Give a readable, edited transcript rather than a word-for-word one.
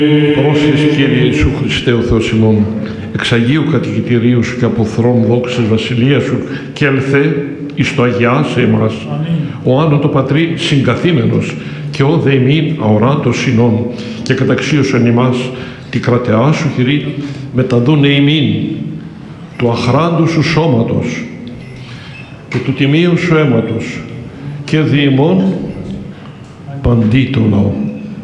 Πρόσχες, Κύριε Ιησού Χριστέ ο Θεός ημών, εξ Αγίου κατοικητηρίου σου και από θρόν δόξης βασιλείας σου και ελθέ εις το αγιάσε εμάς. Ο άνω το Πατρί συγκαθήμενος και ο δε ημίν αοράτος συνών και καταξίωσον ημάς τη κρατεά σου χειρή μεταδούνε ημίν του αχράντου σου σώματος και του τιμίου σου αίματος και δι' ημών παντί το λαό.